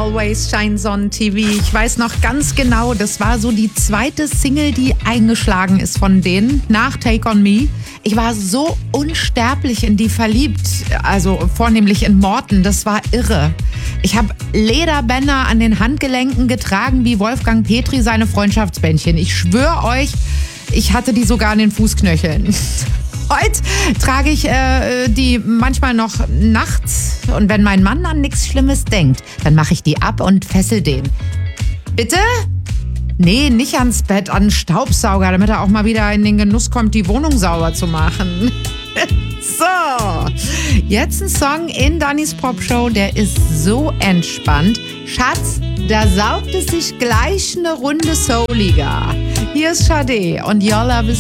Always Shines on TV. Ich weiß noch ganz genau, das war so die zweite Single, die eingeschlagen ist von denen, nach Take On Me. Ich war so unsterblich in die verliebt, also vornehmlich in Morten, das war irre. Ich habe Lederbänder an den Handgelenken getragen wie Wolfgang Petri seine Freundschaftsbändchen. Ich schwöre euch, ich hatte die sogar an den Fußknöcheln. Heute trage ich die manchmal noch nachts und wenn mein Mann an nichts Schlimmes denkt, dann mache ich die ab und fessel den. Bitte? Nee, nicht ans Bett, an den Staubsauger, damit er auch mal wieder in den Genuss kommt, die Wohnung sauber zu machen. So, jetzt ein Song in Dannys Popshow, der ist so entspannt. Schatz, da saugt es sich gleich eine Runde Souliger. Hier ist Sade und Your Love is